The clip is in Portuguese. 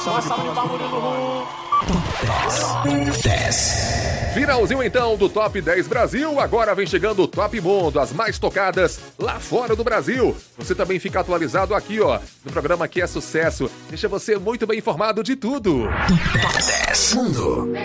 Finalzinho então do Top 10 Brasil, agora vem chegando o Top Mundo, as mais tocadas lá fora do Brasil. Você também fica atualizado aqui, ó, no programa que é sucesso, deixa você muito bem informado de tudo. Top 10 Mundo.